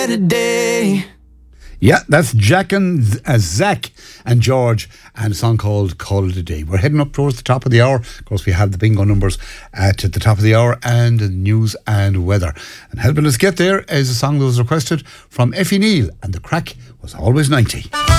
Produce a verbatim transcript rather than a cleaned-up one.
Today. Yeah, that's Jack and uh, Zach and George, and a song called Call It A Day. We're heading up towards the top of the hour. Of course, we have the bingo numbers at the top of the hour and the news and weather. And helping us get there is a song that was requested from Effie Neal, and the crack was always ninety.